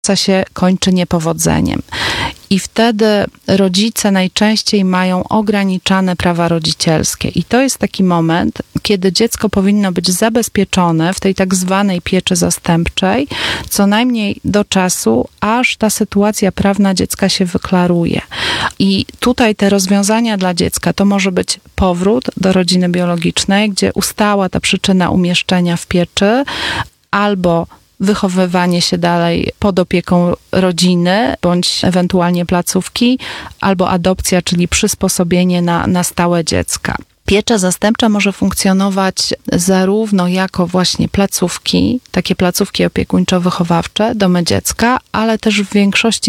się kończy niepowodzeniem. I wtedy rodzice najczęściej mają ograniczane prawa rodzicielskie. I to jest taki moment, kiedy dziecko powinno być zabezpieczone w tej tak zwanej pieczy zastępczej, co najmniej do czasu, aż ta sytuacja prawna dziecka się wyklaruje. I tutaj te rozwiązania dla dziecka to może być powrót do rodziny biologicznej, gdzie ustała ta przyczyna umieszczenia w pieczy, albo wychowywanie się dalej pod opieką rodziny, bądź ewentualnie placówki, albo adopcja, czyli przysposobienie na stałe dziecka. Piecza zastępcza może funkcjonować zarówno jako właśnie placówki, takie placówki opiekuńczo-wychowawcze, domy dziecka, ale też w większości